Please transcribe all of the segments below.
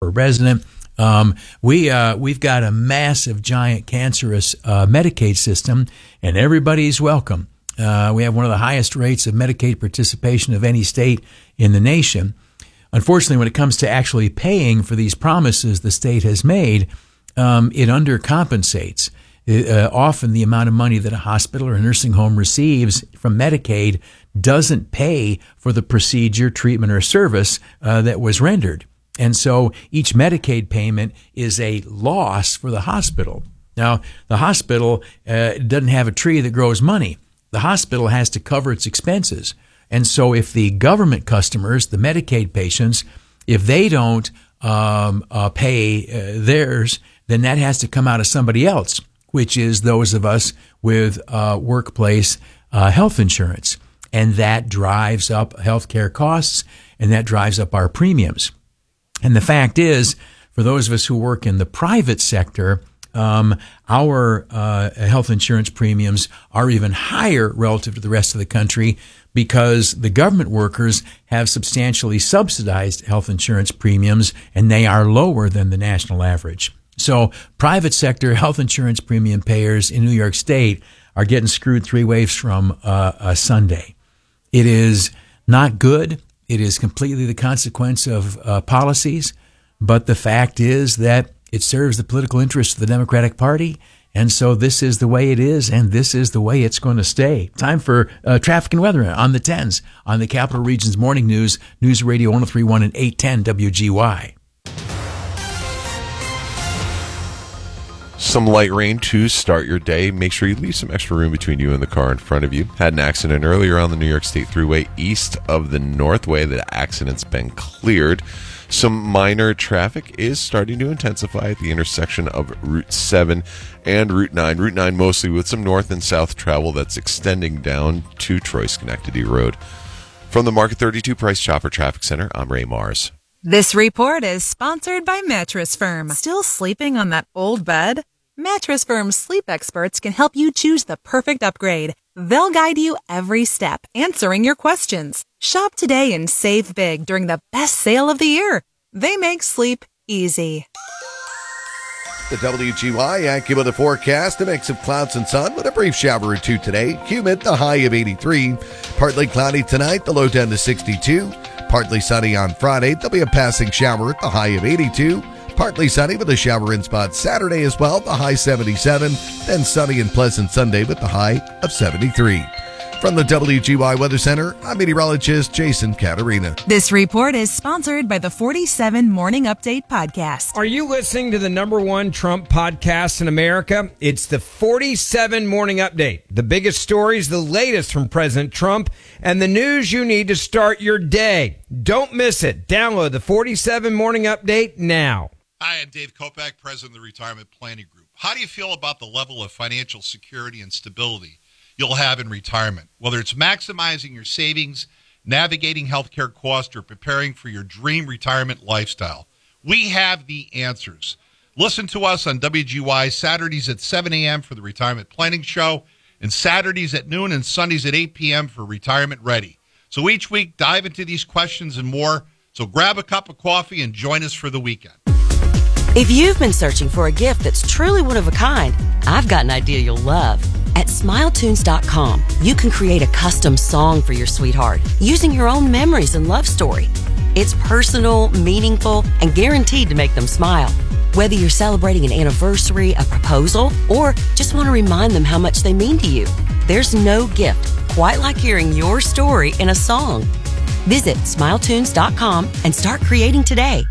per resident. We've got a massive, giant, cancerous Medicaid system, and everybody's welcome. We have one of the highest rates of Medicaid participation of any state in the nation. Unfortunately, when it comes to actually paying for these promises the state has made, it undercompensates. Often the amount of money that a hospital or a nursing home receives from Medicaid doesn't pay for the procedure, treatment, or service that was rendered. And so each Medicaid payment is a loss for the hospital. Now, the hospital doesn't have a tree that grows money. The hospital has to cover its expenses. And so if the government customers, the Medicaid patients, if they don't pay theirs, then that has to come out of somebody else, which is those of us with workplace health insurance. And that drives up healthcare costs, and that drives up our premiums. And the fact is, for those of us who work in the private sector, our health insurance premiums are even higher relative to the rest of the country because the government workers have substantially subsidized health insurance premiums, and they are lower than the national average. So private sector health insurance premium payers in New York State are getting screwed three ways from Sunday. It is not good. It is completely the consequence of policies. But the fact is that it serves the political interests of the Democratic Party. And so this is the way it is, and this is the way it's going to stay. Time for traffic and weather on the 10s on the Capital Region's Morning News, News Radio 103.1 and 810 WGY. Some light rain to start your day. Make sure you leave some extra room between you and the car in front of you. Had an accident earlier on the New York State Thruway east of the Northway. The accident's been cleared. Some minor traffic is starting to intensify at the intersection of Route 7 and Route 9. Route 9 mostly with some north and south travel that's extending down to Troy-Schenectady Road. From the Market 32 Price Chopper Traffic Center, I'm Ray Mars. This report is sponsored by Mattress Firm. Still sleeping on that old bed? Mattress Firm's sleep experts can help you choose the perfect upgrade. They'll guide you every step, answering your questions. Shop today and save big during the best sale of the year. They make sleep easy. The WGY AccuWeather forecast, a mix of clouds and sun with a brief shower or two today. Humid, the high of 83. Partly cloudy tonight, the low down to 62. Partly sunny on Friday, there'll be a passing shower at the high of 82. Partly sunny with a shower in spot Saturday as well, the high 77. Then sunny and pleasant Sunday with the high of 73. From the WGY Weather Center, I'm meteorologist Jason Caterina. This report is sponsored by the 47 Morning Update podcast. Are you listening to the number one Trump podcast in America? It's the 47 Morning Update. The biggest stories, the latest from President Trump, and the news you need to start your day. Don't miss it. Download the 47 Morning Update now. Hi, I'm Dave Kopak, president of the Retirement Planning Group. How do you feel about the level of financial security and stability you'll have in retirement? Whether it's maximizing your savings, navigating healthcare costs, or preparing for your dream retirement lifestyle, we have the answers. Listen to us on WGY Saturdays at 7 a.m. for the Retirement Planning Show, and Saturdays at noon and Sundays at 8 p.m. for Retirement Ready. So each week, dive into these questions and more. So grab a cup of coffee and join us for the weekend. If you've been searching for a gift that's truly one of a kind, I've got an idea you'll love. At SmileTunes.com, you can create a custom song for your sweetheart using your own memories and love story. It's personal, meaningful, and guaranteed to make them smile. Whether you're celebrating an anniversary, a proposal, or just want to remind them how much they mean to you, there's no gift quite like hearing your story in a song. Visit SmileTunes.com and start creating today.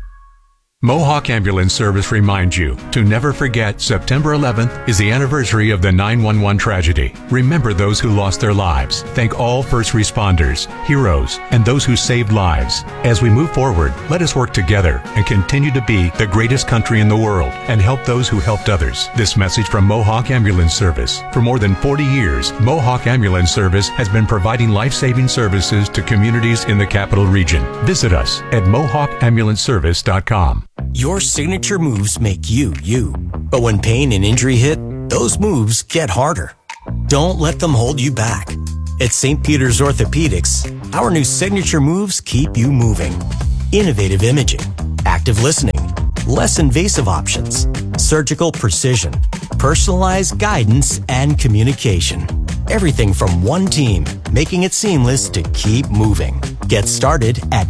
Mohawk Ambulance Service reminds you to never forget September 11th is the anniversary of the 9/11 tragedy. Remember those who lost their lives. Thank all first responders, heroes, and those who saved lives. As we move forward, let us work together and continue to be the greatest country in the world and help those who helped others. This message from Mohawk Ambulance Service. For more than 40 years, Mohawk Ambulance Service has been providing life-saving services to communities in the Capital Region. Visit us at MohawkAmbulanceService.com. Your signature moves make you, you. But when pain and injury hit, those moves get harder. Don't let them hold you back. At St. Peter's Orthopedics, our new signature moves keep you moving. Innovative imaging, active listening, less invasive options, surgical precision, personalized guidance, and communication. Everything from one team, making it seamless to keep moving. Get started at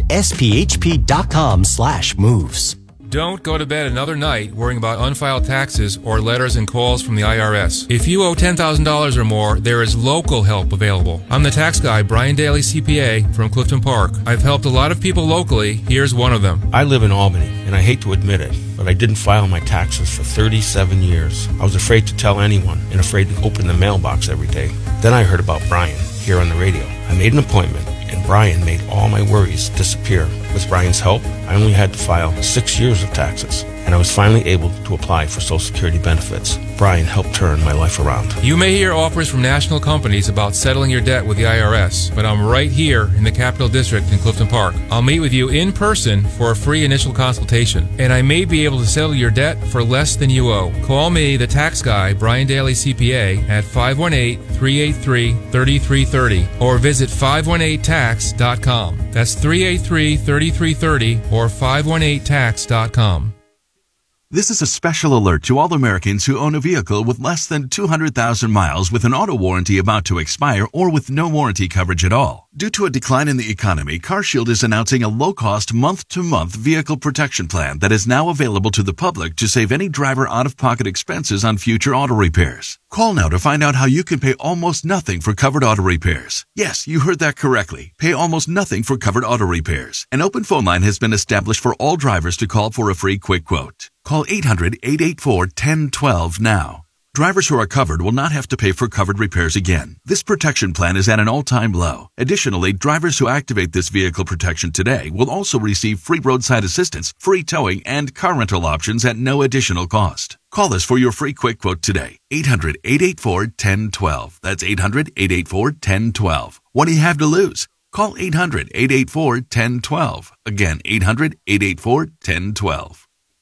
SPHP.com/moves. Don't go to bed another night worrying about unfiled taxes or letters and calls from the IRS. If you owe $10,000 or more, there is local help available. I'm the tax guy, Brian Daly, CPA from Clifton Park. I've helped a lot of people locally. Here's one of them. I live in Albany, and I hate to admit it, but I didn't file my taxes for 37 years. I was afraid to tell anyone and afraid to open the mailbox every day. Then I heard about Brian here on the radio. I made an appointment, and Brian made all my worries disappear. With Brian's help, I only had to file 6 years of taxes, and I was finally able to apply for Social Security benefits. Brian helped turn my life around. You may hear offers from national companies about settling your debt with the IRS, but I'm right here in the Capital District in Clifton Park. I'll meet with you in person for a free initial consultation, and I may be able to settle your debt for less than you owe. Call me, the tax guy, Brian Daly, CPA, at 518-383-3330, or visit 518tax.com. That's 383-3330 or 518tax.com. This is a special alert to all Americans who own a vehicle with less than 200,000 miles with an auto warranty about to expire or with no warranty coverage at all. Due to a decline in the economy, CarShield is announcing a low-cost month-to-month vehicle protection plan that is now available to the public to save any driver out-of-pocket expenses on future auto repairs. Call now to find out how you can pay almost nothing for covered auto repairs. Yes, you heard that correctly. Pay almost nothing for covered auto repairs. An open phone line has been established for all drivers to call for a free quick quote. Call 800-884-1012 now. Drivers who are covered will not have to pay for covered repairs again. This protection plan is at an all-time low. Additionally, drivers who activate this vehicle protection today will also receive free roadside assistance, free towing, and car rental options at no additional cost. Call us for your free quick quote today. 800-884-1012. That's 800-884-1012. What do you have to lose? Call 800-884-1012. Again, 800-884-1012.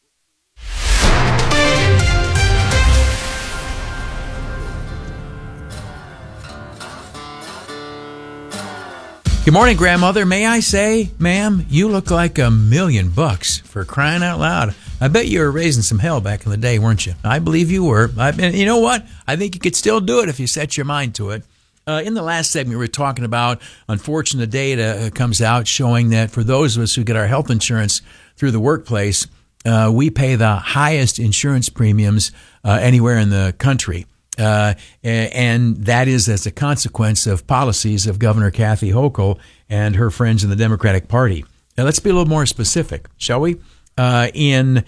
Good morning, grandmother. May I say, ma'am, you look like $1 million for crying out loud. I bet you were raising some hell back in the day, weren't you? I believe you were. And you know what? I think you could still do it if you set your mind to it. In the last segment, we were talking about unfortunate data comes out showing that for those of us who get our health insurance through the workplace, we pay the highest insurance premiums anywhere in the country. And that is as a consequence of policies of Governor Kathy Hochul and her friends in the Democratic Party. Now, let's be a little more specific, shall we? In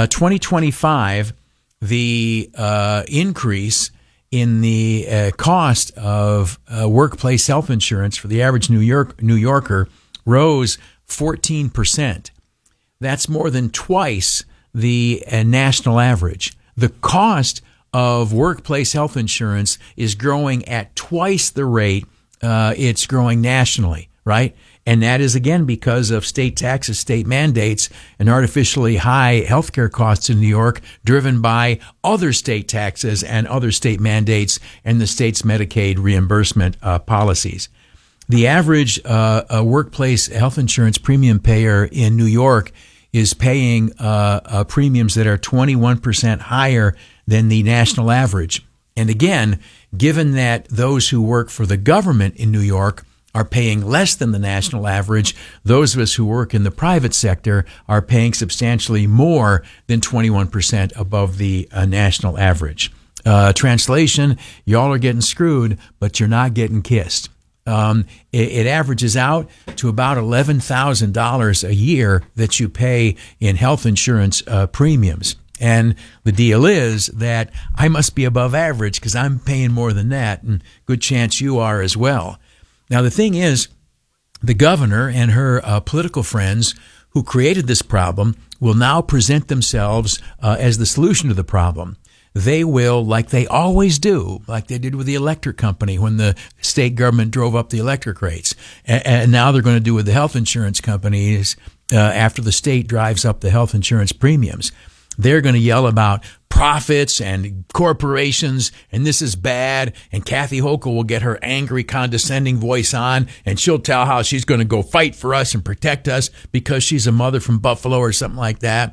2025, the increase in the cost of workplace health insurance for the average New Yorker rose 14%. That's more than twice the national average. The cost of workplace health insurance is growing at twice the rate it's growing nationally, right? And that is, again, because of state taxes, state mandates, and artificially high healthcare costs in New York, driven by other state taxes and other state mandates and the state's Medicaid reimbursement policies. The average workplace health insurance premium payer in New York is paying premiums that are 21% higher than the national average. And again, given that those who work for the government in New York are paying less than the national average, those of us who work in the private sector are paying substantially more than 21% above the national average. Translation, y'all are getting screwed, but you're not getting kissed. It averages out to about $11,000 a year that you pay in health insurance premiums. And the deal is that I must be above average because I'm paying more than that, and good chance you are as well. Now, the thing is, the governor and her political friends who created this problem will now present themselves as the solution to the problem. They will, like they always do, like they did with the electric company when the state government drove up the electric rates. And now they're going to do with the health insurance companies after the state drives up the health insurance premiums. They're going to yell about profits and corporations, and this is bad, and Kathy Hochul will get her angry, condescending voice on, and she'll tell how she's going to go fight for us and protect us because she's a mother from Buffalo or something like that.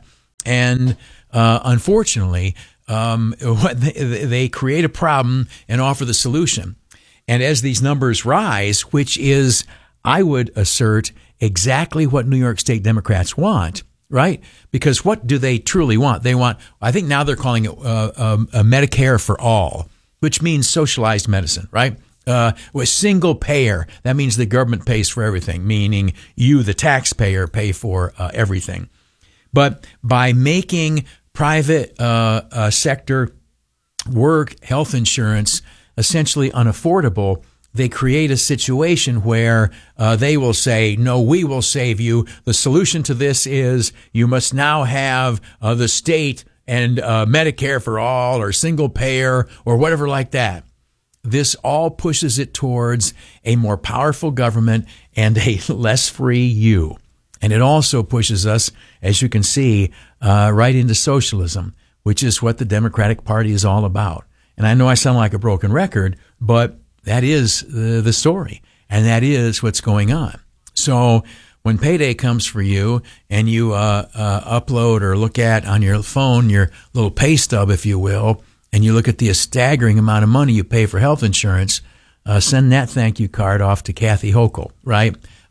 And unfortunately, they create a problem and offer the solution. And as these numbers rise, which is, I would assert, exactly what New York State Democrats want, right? Because what do they truly want? They want, I think now they're calling it a Medicare for all, which means socialized medicine, right? With single payer, that means the government pays for everything, meaning you, the taxpayer, pay for everything. But by making private sector work health insurance essentially unaffordable, they create a situation where they will say, no, we will save you. The solution to this is you must now have the state and Medicare for all or single payer or whatever like that. This all pushes it towards a more powerful government and a less free you. And it also pushes us, as you can see, right into socialism, which is what the Democratic Party is all about. And I know I sound like a broken record, but that is the story, and that is what's going on. So when payday comes for you and you upload or look at on your phone your little pay stub, if you will, and you look at the staggering amount of money you pay for health insurance, send that thank you card off to Kathy Hochul, right?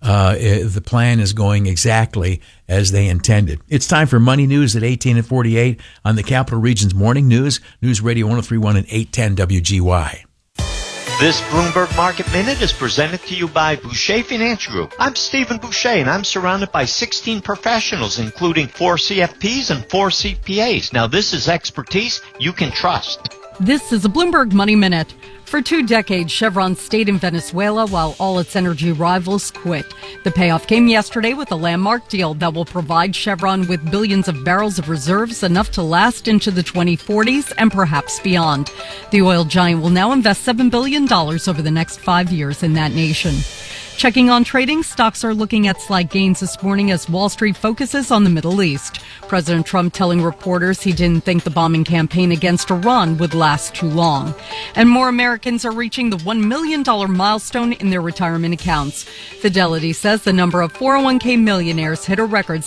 The plan is going exactly as they intended. It's time for Money News at 18 and 48 on the Capital Region's Morning News, News Radio 103.1 and 810 WGY. This Bloomberg Market Minute is presented to you by Boucher Financial Group. I'm Stephen Boucher, and I'm surrounded by 16 professionals, including 4 CFPs and 4 CPAs. Now, this is expertise you can trust. This is a Bloomberg Money Minute. For 2 decades, Chevron stayed in Venezuela while all its energy rivals quit. The payoff came yesterday with a landmark deal that will provide Chevron with billions of barrels of reserves, enough to last into the 2040s and perhaps beyond. The oil giant will now invest $7 billion over the next 5 years in that nation. Checking on trading, stocks are looking at slight gains this morning as Wall Street focuses on the Middle East. President Trump telling reporters he didn't think the bombing campaign against Iran would last too long. And more Americans are reaching the $1 million milestone in their retirement accounts. Fidelity says the number of 401k millionaires hit a record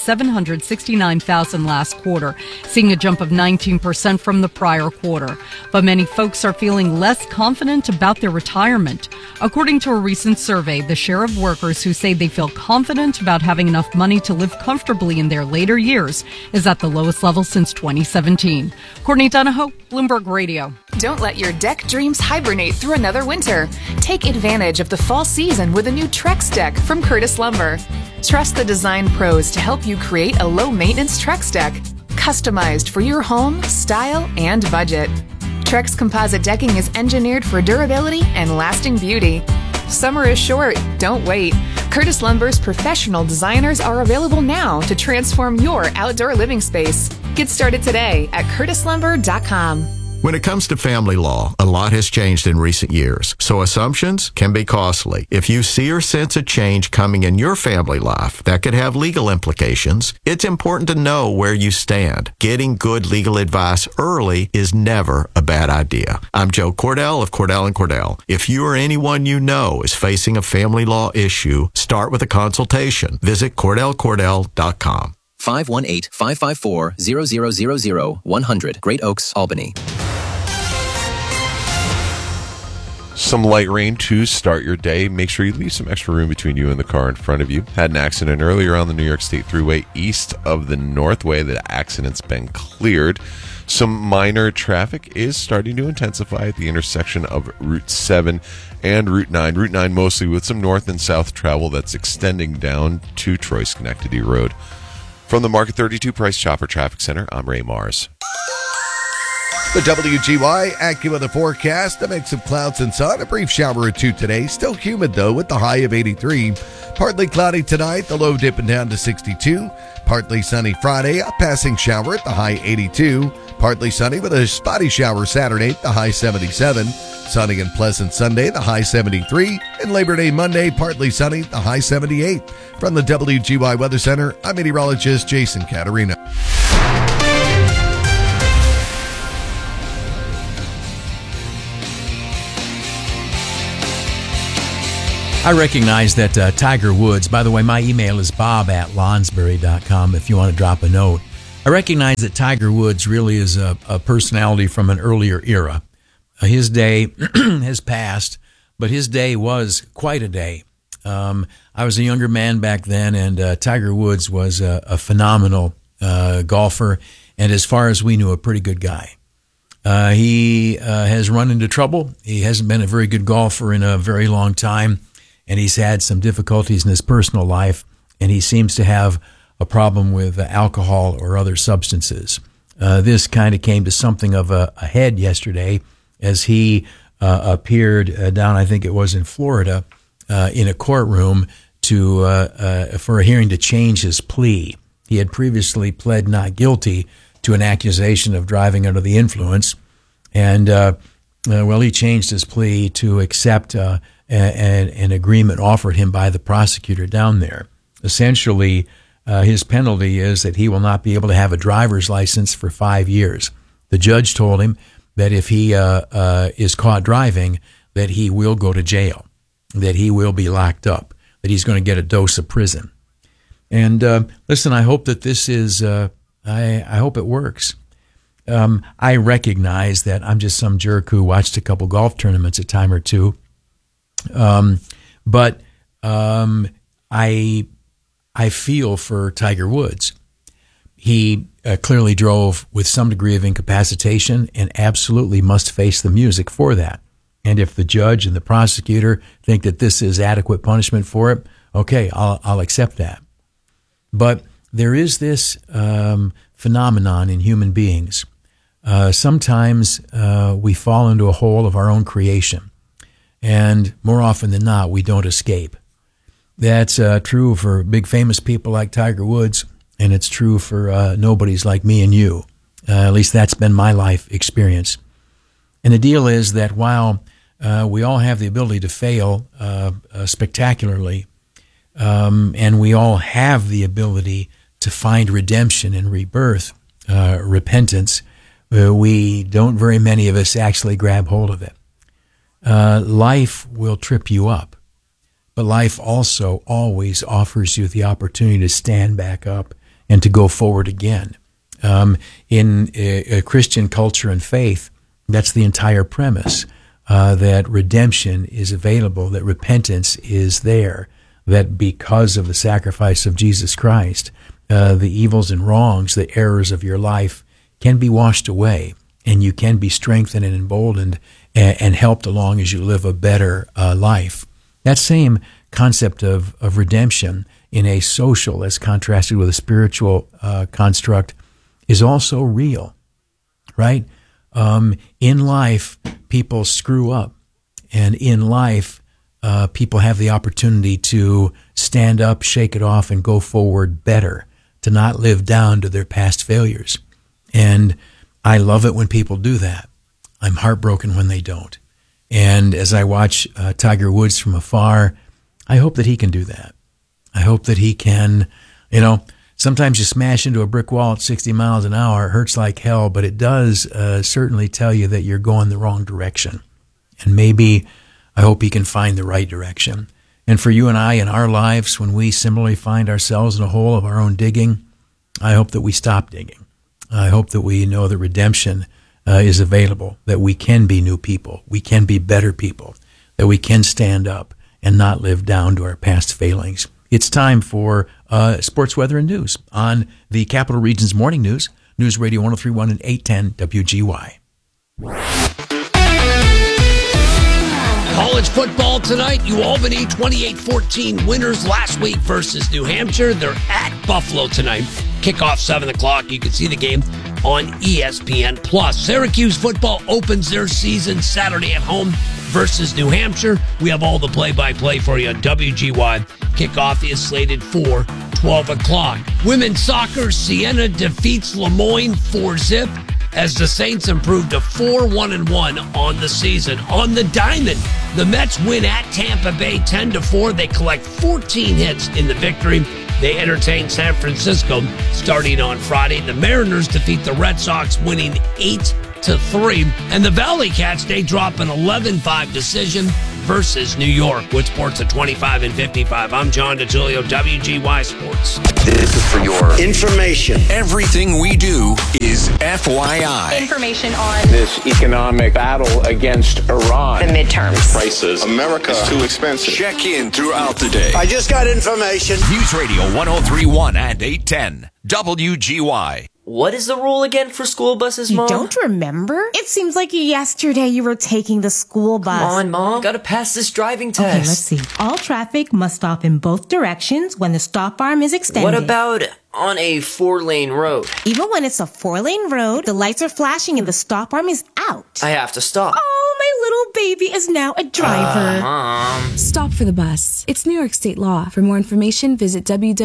769,000 last quarter, seeing a jump of 19% from the prior quarter. But many folks are feeling less confident about their retirement. According to a recent survey, the share of workers who say they feel confident about having enough money to live comfortably in their later years is at the lowest level since 2017. Courtney Donahoe, Bloomberg Radio. Don't let your deck dreams hibernate through another winter. Take advantage of the fall season with a new Trex deck from Curtis Lumber. Trust the design pros to help you create a low-maintenance Trex deck, customized for your home, style, and budget. Trex composite decking is engineered for durability and lasting beauty. Summer is short. Don't wait. Curtis Lumber's professional designers are available now to transform your outdoor living space. Get started today at curtislumber.com. When it comes to family law, a lot has changed in recent years, so assumptions can be costly. If you see or sense a change coming in your family life that could have legal implications, it's important to know where you stand. Getting good legal advice early is never a bad idea. I'm Joe Cordell of Cordell & Cordell. If you or anyone you know is facing a family law issue, start with a consultation. Visit CordellCordell.com. 518-554-0000 100 Great Oaks, Albany. Some light rain to start your day. Make sure you leave some extra room between you and the car in front of you. Had an accident earlier on the New York State Thruway east of the Northway. The accident's been cleared. Some minor traffic is starting to intensify at the intersection of Route 7 and Route 9. Route 9 mostly with some north and south travel that's extending down to Troy Schenectady Road. From the Market 32 Price Chopper Traffic Center, I'm Ray Mars. The WGY AccuWeather forecast, a mix of clouds and sun, a brief shower or two today. Still humid, though, with the high of 83. Partly cloudy tonight, the low dipping down to 62. Partly sunny Friday, a passing shower at the high 82. Partly sunny with a spotty shower Saturday, the high 77. Sunny and pleasant Sunday, the high 73. And Labor Day Monday, partly sunny, the high 78. From the WGY Weather Center, I'm meteorologist Jason Caterina. I recognize that Tiger Woods, by the way, my email is bob@lonsbury.com if you want to drop a note. I I recognize that Tiger Woods really is a personality from an earlier era. His day has passed, but his day was quite a day. I was a younger man back then, and Tiger Woods was a phenomenal golfer, and as far as we knew, a pretty good guy. He has run into trouble. He hasn't been a very good golfer in a very long time, and he's had some difficulties in his personal life, and he seems to have a problem with alcohol or other substances. This kind of came to something of a head yesterday as he appeared down, I think it was in Florida, in a courtroom for a hearing to change his plea. He had previously pled not guilty to an accusation of driving under the influence, and he changed his plea to accept an agreement offered him by the prosecutor down there. Essentially, his penalty is that he will not be able to have a driver's license for 5 years. The judge told him that if he is caught driving, that he will go to jail, that he will be locked up, that he's going to get a dose of prison. And listen, I hope that this is, I hope it works. I recognize that I'm just some jerk who watched a couple golf tournaments a time or two. But I feel for Tiger Woods. He clearly drove with some degree of incapacitation and absolutely must face the music for that. And if the judge and the prosecutor think that this is adequate punishment for it, okay, I'll accept that. But there is this phenomenon in human beings. Sometimes we fall into a hole of our own creation, and more often than not, we don't escape. That's true for big famous people like Tiger Woods, and it's true for nobodies like me and you. At least that's been my life experience. And the deal is that while we all have the ability to fail spectacularly, and we all have the ability to find redemption and rebirth, repentance, we don't, very many of us, actually grab hold of it. Life will trip you up, but life also always offers you the opportunity to stand back up and to go forward again. In a Christian culture and faith, that's the entire premise, that redemption is available, that repentance is there, that because of the sacrifice of Jesus Christ, the evils and wrongs, the errors of your life can be washed away, and you can be strengthened and emboldened and helped along as you live a better life. That same concept of redemption in a social, as contrasted with a spiritual construct, is also real, right? In life, people screw up, and in life, people have the opportunity to stand up, shake it off, and go forward better, to not live down to their past failures. And I love it when people do that. I'm heartbroken when they don't. And as I watch Tiger Woods from afar, I hope that he can do that. I hope that he can, sometimes you smash into a brick wall at 60 miles an hour. It hurts like hell, but it does certainly tell you that you're going the wrong direction. And maybe I hope he can find the right direction. And for you and I in our lives, when we similarly find ourselves in a hole of our own digging, I hope that we stop digging. I hope that we know that redemption is available, that we can be new people, we can be better people, that we can stand up and not live down to our past failings. It's time for sports, weather, and news on the Capital Region's Morning News, News Radio 103.1 and 810 WGY. College football tonight. UAlbany 28-14 winners last week versus New Hampshire. They're at Buffalo tonight. Kickoff 7 o'clock. You can see the game on ESPN+. Syracuse football opens their season Saturday at home versus New Hampshire. We have all the play-by-play for you on WGY. Kickoff is slated for 12 o'clock. Women's soccer, Siena defeats Lemoyne 4-0 as the Saints improved to 4-1-1 on the season. On the diamond, the Mets win at Tampa Bay 10-4. They collect 14 hits in the victory. They entertain San Francisco starting on Friday. The Mariners defeat the Red Sox, winning 8-3. And the Valley Cats, they drop an 11-5 decision versus New York with sports at 25 and 55. I'm John DeTulio, WGY Sports. This is for your information. Everything we do is FYI. Information on This economic battle against Iran. the midterms. Prices. America is too expensive. Check in throughout the day. I just got information. News Radio 103.1 and 810. WGY. What is the rule again for school buses, Mom? You don't remember? It seems like yesterday you were taking the school bus. Come on, Mom. Gotta pass this driving test. Okay, let's see. All traffic must stop in both directions when the stop arm is extended. What about on a 4-lane road? Even when it's a 4-lane road, the lights are flashing and the stop arm is out. I have to stop. Oh, my little baby is now a driver. Mom. Stop for the bus. It's New York State law. For more information, visit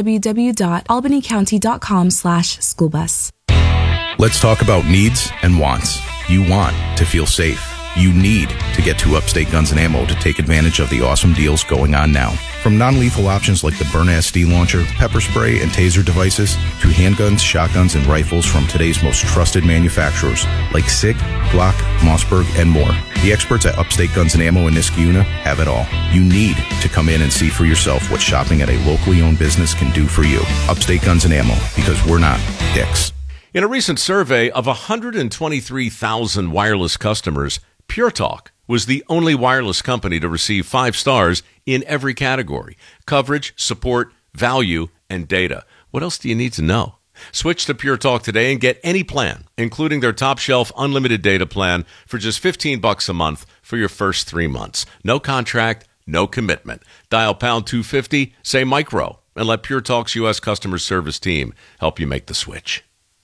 www.albanycounty.com/schoolbus. Let's talk about needs and wants. You want to feel safe. You need to get to Upstate Guns and Ammo to take advantage of the awesome deals going on now. From non-lethal options like the Byrna SD launcher, pepper spray, and taser devices, to handguns, shotguns, and rifles from today's most trusted manufacturers like SIG, Glock, Mossberg, and more. The experts at Upstate Guns and Ammo in Niskayuna have it all. You need to come in and see for yourself what shopping at a locally owned business can do for you. Upstate Guns and Ammo, because we're not dicks. In a recent survey of 123,000 wireless customers, Pure Talk was the only wireless company to receive 5 stars in every category: coverage, support, value, and data. What else do you need to know? Switch to Pure Talk today and get any plan, including their top shelf unlimited data plan for just $15 a month for your first 3 months. No contract, no commitment. Dial pound 250, say micro, and let Pure Talk's U.S. customer service team help you make the switch.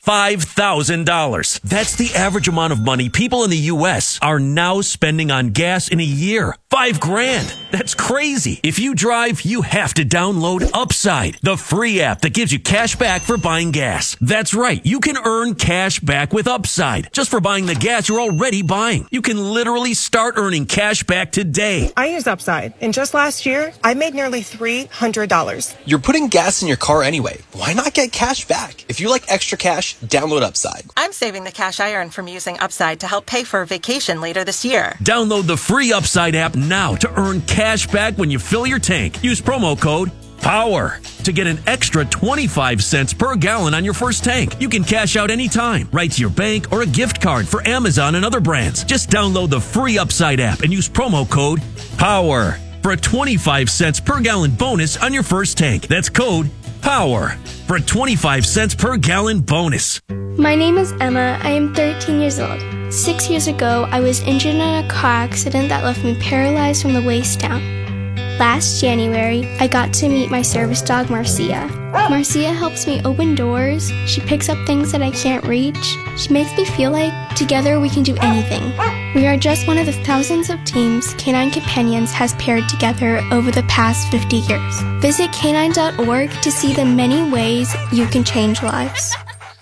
$5,000. That's the average amount of money people in the U.S. are now spending on gas in a year. $5,000. That's crazy. If you drive, you have to download Upside, the free app that gives you cash back for buying gas. That's right. You can earn cash back with Upside just for buying the gas you're already buying. You can literally start earning cash back today. I use Upside, and just last year, I made nearly $300. You're putting gas in your car anyway. Why not get cash back? If you like extra cash, download Upside. I'm saving the cash I earn from using Upside to help pay for a vacation later this year. Download the free Upside app now to earn cash back when you fill your tank. Use promo code POWER to get an extra 25 cents per gallon on your first tank. You can cash out anytime, right to your bank or a gift card for Amazon and other brands. Just download the free Upside app and use promo code POWER for a 25 cents per gallon bonus on your first tank. That's code POWER for a 25 cents per gallon bonus. My name is Emma. I am 13 years old. 6 years ago, I was injured in a car accident that left me paralyzed from the waist down. Last January, I got to meet my service dog, Marcia. Marcia helps me open doors. She picks up things that I can't reach. She makes me feel like together we can do anything. We are just one of the thousands of teams Canine Companions has paired together over the past 50 years. Visit canine.org to see the many ways you can change lives.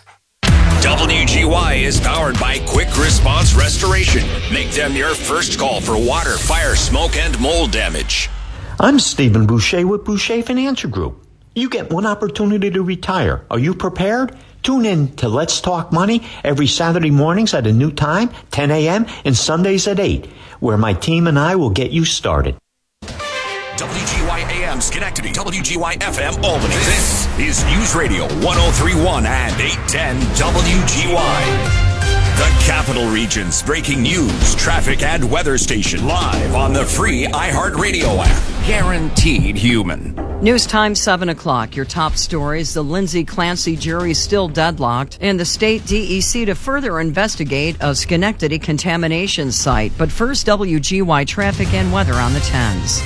WGY is powered by Quick Response Restoration. Make them your first call for water, fire, smoke, and mold damage. I'm Stephen Boucher with Boucher Financial Group. You get one opportunity to retire. Are you prepared? Tune in to Let's Talk Money every Saturday mornings at a new time, 10 a.m., and Sundays at 8, where my team and I will get you started. WGY AM Schenectady, WGY FM Albany. This is News Radio 103.1 and 810 WGY. The Capital Region's breaking news, traffic, and weather station live on the free iHeartRadio app. Guaranteed human. News time 7 o'clock. Your top stories: the Lindsay Clancy jury still deadlocked, and the state DEC to further investigate a Schenectady contamination site. But first, WGY traffic and weather on the 10s.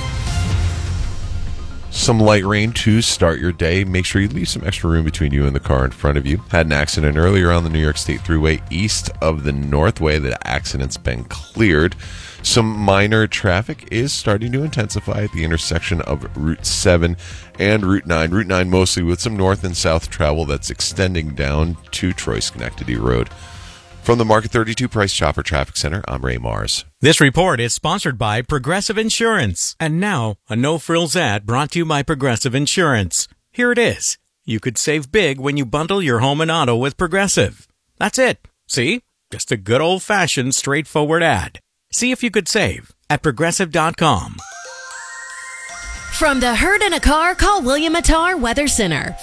Some light rain to start your day. Make sure you leave some extra room between you and the car in front of you. Had an accident earlier on the New York State Thruway east of the Northway. The accident's been cleared. Some minor traffic is starting to intensify at the intersection of Route 7 and Route 9. Route 9 mostly with some north and south travel that's extending down to Troy-Schenectady Road. From the Market 32 Price Chopper Traffic Center, I'm Ray Mars. This report is sponsored by Progressive Insurance. And now, a no-frills ad brought to you by Progressive Insurance. Here it is. You could save big when you bundle your home and auto with Progressive. That's it. See? Just a good old-fashioned, straightforward ad. See if you could save at Progressive.com. From the herd in a car, call William Attar Weather Center,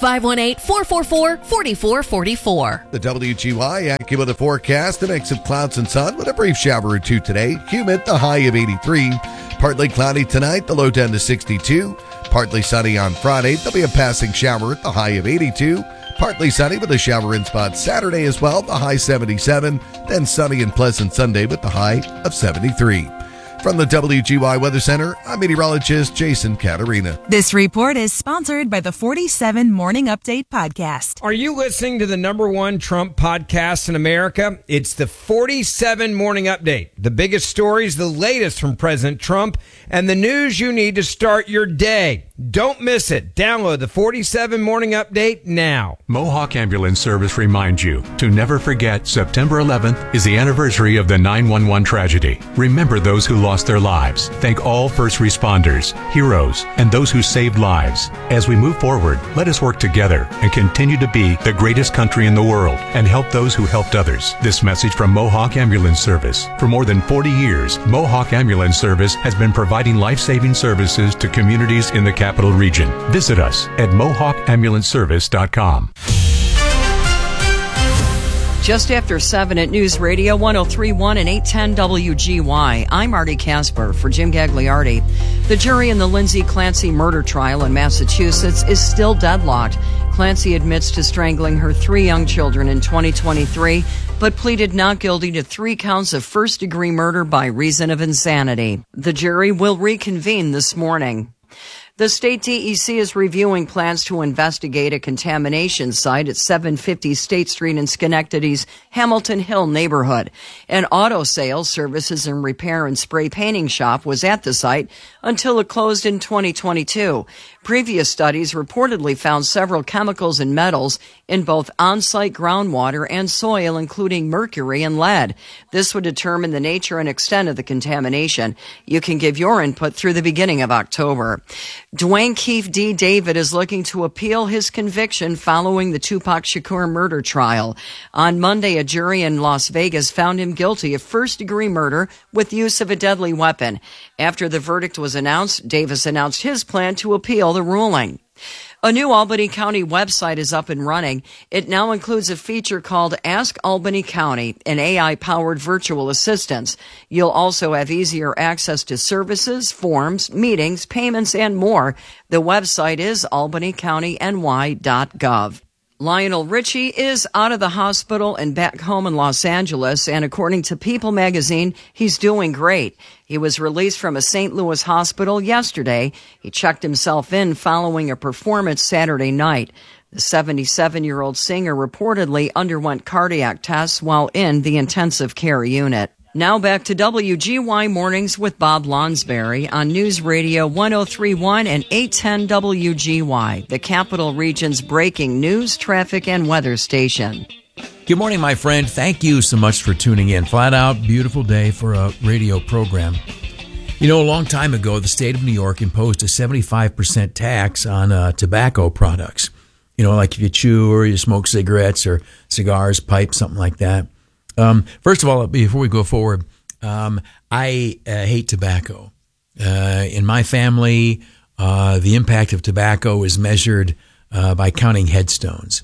518-444-4444. The WGY AccuWeather forecast, a mix of clouds and sun with a brief shower or two today. Humid, the high of 83. Partly cloudy tonight, the low down to 62. Partly sunny on Friday, there'll be a passing shower at the high of 82. Partly sunny with a shower in spot Saturday as well, the high 77. Then sunny and pleasant Sunday with the high of 73. From the WGY Weather Center, I'm meteorologist Jason Caterina. This report is sponsored by the 47 Morning Update podcast. Are you listening to the #1 Trump podcast in America? It's the 47 Morning Update. The biggest stories, the latest from President Trump, and the news you need to start your day. Don't miss it. Download the 47 Morning Update now. Mohawk Ambulance Service reminds you to never forget September 11th is the anniversary of the 9/11 tragedy. Remember those who lost their lives. Thank all first responders, heroes, and those who saved lives. As we move forward, let us work together and continue to be the greatest country in the world and help those who helped others. This message from Mohawk Ambulance Service. For more than 40 years, Mohawk Ambulance Service has been providing life-saving services to communities in the Capital Region. Visit us at MohawkAmbulanceService.com. Just after 7 at News Radio 103.1 and 810 WGY. I'm Artie Casper for Jim Gagliardi. The jury in the Lindsay Clancy murder trial in Massachusetts is still deadlocked. Clancy admits to strangling her 3 young children in 2023, but pleaded not guilty to 3 counts of first-degree murder by reason of insanity. The jury will reconvene this morning. The state DEC is reviewing plans to investigate a contamination site at 750 State Street in Schenectady's Hamilton Hill neighborhood. An auto sales, services, and repair and spray painting shop was at the site until it closed in 2022. Previous studies reportedly found several chemicals and metals in both on-site groundwater and soil, including mercury and lead. This would determine the nature and extent of the contamination. You can give your input through the beginning of October. Dwayne Keefe D. David is looking to appeal his conviction following the Tupac Shakur murder trial. On Monday, a jury in Las Vegas found him guilty of first-degree murder with use of a deadly weapon. After the verdict was announced, Davis announced his plan to appeal the ruling. A new Albany County website is up and running. It now includes a feature called Ask Albany County, an AI-powered virtual assistant. You'll also have easier access to services, forms, meetings, payments, and more. The website is albanycountyny.gov. Lionel Richie is out of the hospital and back home in Los Angeles, and according to People magazine, he's doing great. He was released from a St. Louis hospital yesterday. He checked himself in following a performance Saturday night. The 77-year-old singer reportedly underwent cardiac tests while in the intensive care unit. Now back to WGY Mornings with Bob Lonsberry on News Radio 103.1 and 810 WGY, the Capital Region's breaking news, traffic, and weather station. Good morning, my friend. Thank you so much for tuning in. Flat out, beautiful day for a radio program. You know, a long time ago, the state of New York imposed a 75% tax on tobacco products. You know, like if you chew or you smoke cigarettes or cigars, pipes, something like that. First of all, before we go forward, I hate tobacco. In my family, the impact of tobacco is measured by counting headstones.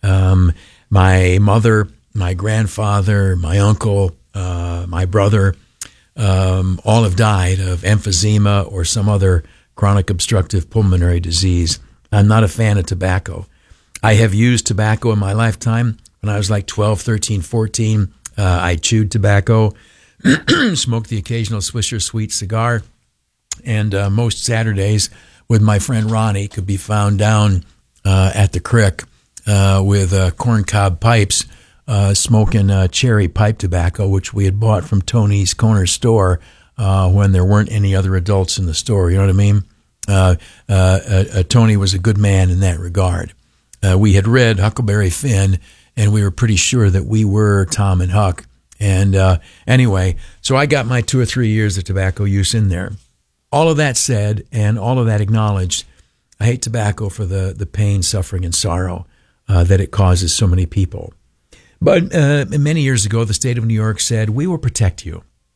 My mother, my grandfather, my uncle, my brother, all have died of emphysema or some other chronic obstructive pulmonary disease. I'm not a fan of tobacco. I have used tobacco in my lifetime. When I was like 12, 13, 14, I chewed tobacco, smoked the occasional Swisher Sweet cigar, and most Saturdays with my friend Ronnie could be found down at the creek with corncob pipes, smoking cherry pipe tobacco, which we had bought from Tony's Corner Store when there weren't any other adults in the store. You know what I mean? Tony was a good man in that regard. We had read Huckleberry Finn, and we were pretty sure that we were Tom and Huck. And anyway, so I got my 2 or 3 years of tobacco use in there. All of that said, and all of that acknowledged, I hate tobacco for the pain, suffering, and sorrow that it causes so many people. But many years ago, the state of New York said, we will protect you.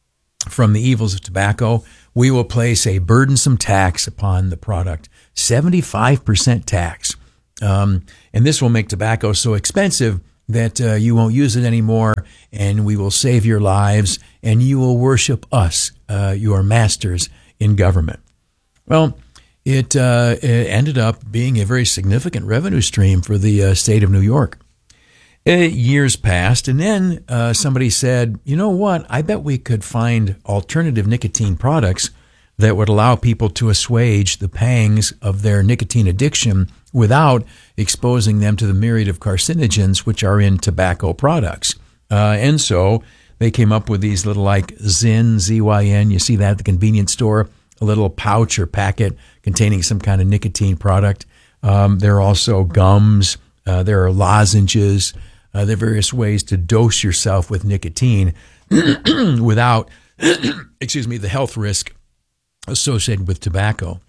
from the evils of tobacco, we will place a burdensome tax upon the product, 75% tax. And this will make tobacco so expensive that you won't use it anymore, and we will save your lives, and you will worship us, your masters in government. Well, it ended up being a very significant revenue stream for the state of New York. Years passed, and then somebody said, you know what, I bet we could find alternative nicotine products that would allow people to assuage the pangs of their nicotine addiction without exposing them to the myriad of carcinogens which are in tobacco products. And so they came up with these little like Zyn, Z-Y-N, you see that at the convenience store, a little pouch or packet containing some kind of nicotine product. There are also gums, there are lozenges, there are various ways to dose yourself with nicotine without, the health risk associated with tobacco.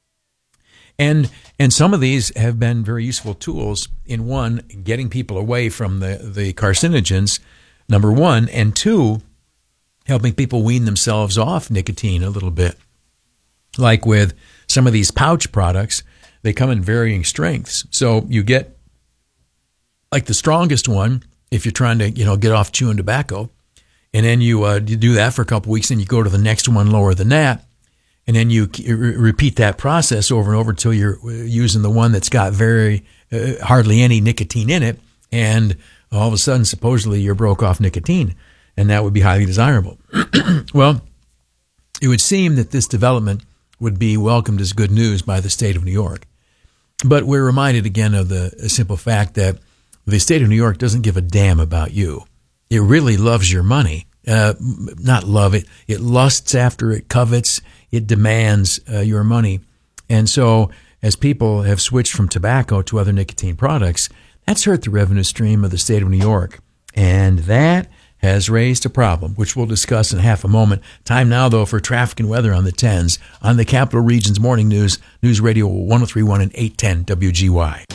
And some of these have been very useful tools in, one, getting people away from the carcinogens, number one, and two, helping people wean themselves off nicotine a little bit. Like with some of these pouch products, they come in varying strengths. So you get like the strongest one if you're trying to, get off chewing tobacco, and then you do that for a couple weeks, and you go to the next one lower than that. And then you repeat that process over and over until you're using the one that's got very hardly any nicotine in it, and all of a sudden, supposedly, you're broke off nicotine, and that would be highly desirable. Well, it would seem that this development would be welcomed as good news by the state of New York. But we're reminded again of the simple fact that the state of New York doesn't give a damn about you. It really loves your money. Not love it. It lusts after it, covets, it demands your money. And so as people have switched from tobacco to other nicotine products, that's hurt the revenue stream of the state of New York. And that has raised a problem, which we'll discuss in half a moment. Time now, though, for traffic and weather on the 10s on the Capital Region's Morning News, News Radio 1031 and 810 WGY.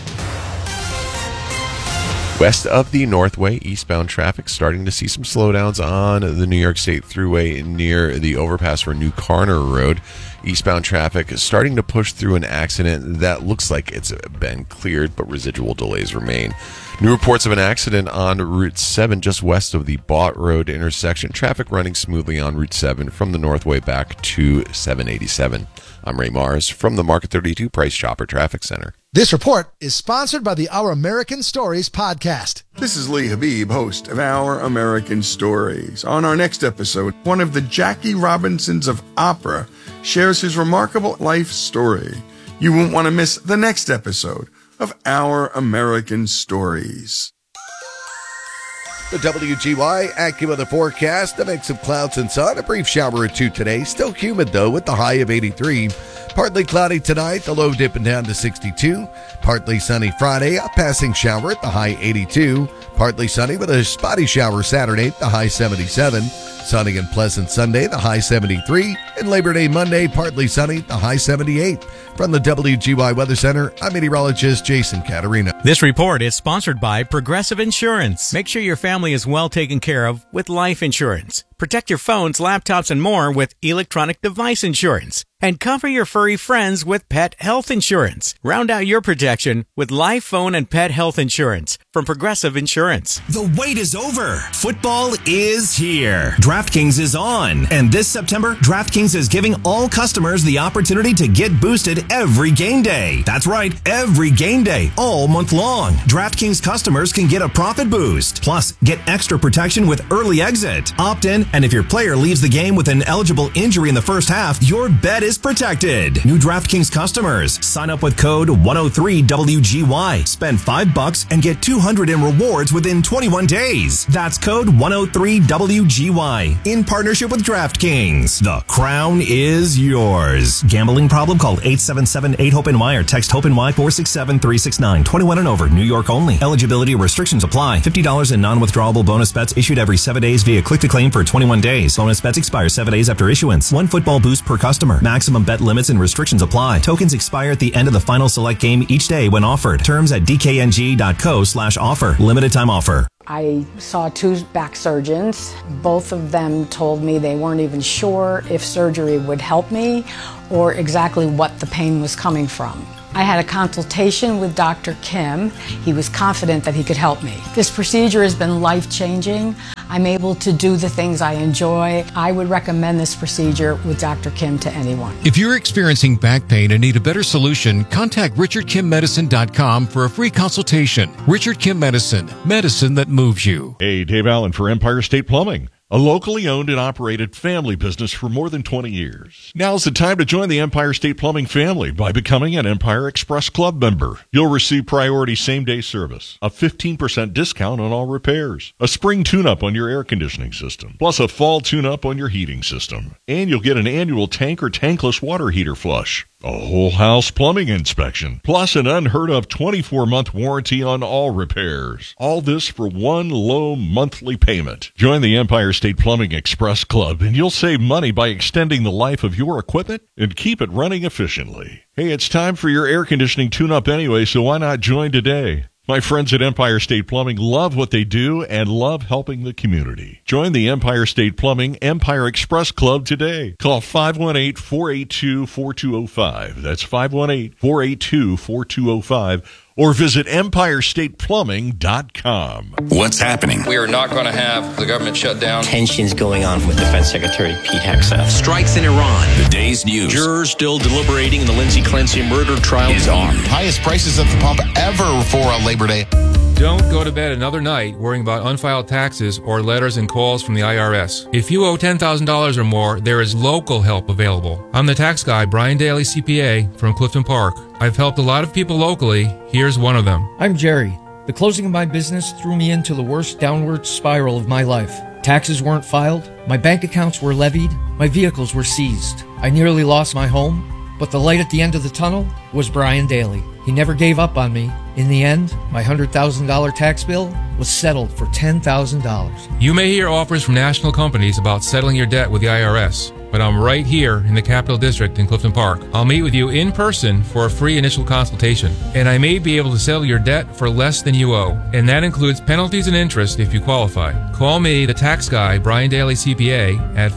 West of the Northway, eastbound traffic starting to see some slowdowns on the New York State Thruway near the overpass for New Carner Road. Eastbound traffic is starting to push through an accident that looks like it's been cleared, but residual delays remain. New reports of an accident on Route 7 just west of the Bott Road intersection. Traffic running smoothly on Route 7 from the Northway back to 787. I'm Ray Mars from the Market 32 Price Chopper Traffic Center. This report is sponsored by the Our American Stories podcast. This is Lee Habib, host of Our American Stories. On our next episode, one of the Jackie Robinsons of opera shares his remarkable life story. You won't want to miss the next episode of Our American Stories. The WGY AccuWeather forecast, a mix of clouds and sun, a brief shower or two today. Still humid, though, with the high of 83. Partly cloudy tonight, the low dipping down to 62. Partly sunny Friday, a passing shower at the high 82. Partly sunny with a spotty shower Saturday, the high 77. Sunny and pleasant Sunday, the high 73. And Labor Day Monday, partly sunny, the high 78. From the WGY Weather Center, I'm meteorologist Jason Caterina. This report is sponsored by Progressive Insurance. Make sure your family is well taken care of with life insurance. Protect your phones, laptops, and more with electronic device insurance. And cover your furry friends with pet health insurance. Round out your protection with life, phone, and pet health insurance from Progressive Insurance. The wait is over. Football is here. DraftKings is on. And this September, DraftKings is giving all customers the opportunity to get boosted every game day. That's right, every game day, all month long. DraftKings customers can get a profit boost. Plus, get extra protection with early exit. Opt in, and if your player leaves the game with an eligible injury in the first half, your bet is protected. New DraftKings customers, sign up with code 103WGY. Spend $5 and get $200 in rewards within 21 days. That's code 103WGY. In partnership with DraftKings. The crown is yours. Gambling problem? Call 877-8-HOPE-NY or text HOPE-NY 467-369. 21 and over. New York only. Eligibility restrictions apply. $50 in non-withdrawable bonus bets issued every 7 days via click to claim for 20 21 days. Bonus bets expire 7 days after issuance. One football boost per customer. Maximum bet limits and restrictions apply. Tokens expire at the end of the final select game each day when offered. Terms at dkng.co/offer. Limited time offer. I saw 2 back surgeons. Both of them told me they weren't even sure if surgery would help me or exactly what the pain was coming from. I had a consultation with Dr. Kim. He was confident that he could help me. This procedure has been life-changing. I'm able to do the things I enjoy. I would recommend this procedure with Dr. Kim to anyone. If you're experiencing back pain and need a better solution, contact RichardKimMedicine.com for a free consultation. Richard Kim Medicine, medicine that moves you. Hey, Dave Allen for Empire State Plumbing, a locally owned and operated family business for more than 20 years. Now's the time to join the Empire State Plumbing family by becoming an Empire Express Club member. You'll receive priority same-day service, a 15% discount on all repairs, a spring tune-up on your air conditioning system, plus a fall tune-up on your heating system. And you'll get an annual tank or tankless water heater flush, a whole house plumbing inspection, plus an unheard of 24-month warranty on all repairs. All this for one low monthly payment. Join the Empire State Plumbing Express Club and you'll save money by extending the life of your equipment and keep it running efficiently. Hey, it's time for your air conditioning tune-up anyway, so why not join today? My friends at Empire State Plumbing love what they do and love helping the community. Join the Empire State Plumbing Empire Express Club today. Call 518-482-4205. That's 518-482-4205. Or visit EmpireStatePlumbing.com. What's happening? We are not going to have the government shut down. Tensions going on with Defense Secretary Pete Hegseth. Strikes in Iran. The day's news. Jurors still deliberating in the Lindsay Clancy murder trial is on. Highest prices at the pump ever for a Labor Day. Don't go to bed another night worrying about unfiled taxes or letters and calls from the IRS. If you owe $10,000 or more, there is local help available. I'm the tax guy, Brian Daly, CPA, from Clifton Park. I've helped a lot of people locally. Here's one of them. I'm Jerry. The closing of my business threw me into the worst downward spiral of my life. Taxes weren't filed, my bank accounts were levied, my vehicles were seized. I nearly lost my home, but the light at the end of the tunnel was Brian Daly. He never gave up on me. In the end, my $100,000 tax bill was settled for $10,000. You may hear offers from national companies about settling your debt with the IRS, but I'm right here in the Capital District in Clifton Park. I'll meet with you in person for a free initial consultation, and I may be able to settle your debt for less than you owe, and that includes penalties and interest if you qualify. Call me, the tax guy, Brian Daly CPA, at